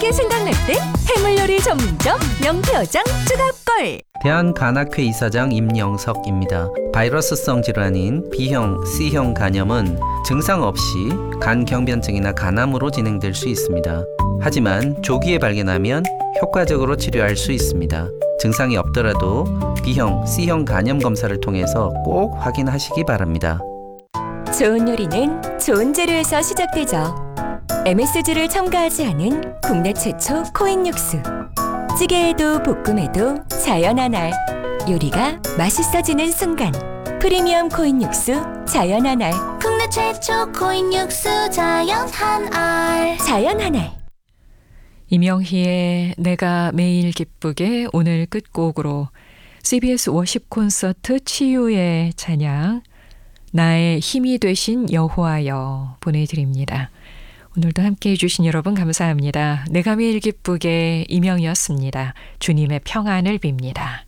게 생각날 때 해물요리 전문점 명표장 주갑걸. 대한간학회 이사장 임영석입니다. 바이러스성 질환인 B형, C형 간염은 증상 없이 간경변증이나 간암으로 진행될 수 있습니다. 하지만 조기에 발견하면 효과적으로 치료할 수 있습니다. 증상이 없더라도 B형, C형 간염 검사를 통해서 꼭 확인하시기 바랍니다. 좋은 요리는 좋은 재료에서 시작되죠. MSG를 첨가하지 않은 국내 최초 코인 육수. 찌개에도 볶음에도 자연 한알. 요리가 맛있어지는 순간. 프리미엄 코인 육수 자연 한알. 국내 최초 코인 육수 자연 한알. 자연 한알. 이명희의 내가 매일 기쁘게 오늘 끝곡으로 CBS 워십 콘서트 치유의 찬양 나의 힘이 되신 여호와여 보내드립니다. 오늘도 함께해 주신 여러분 감사합니다. 내가 매일 기쁘게 이명희였습니다. 주님의 평안을 빕니다.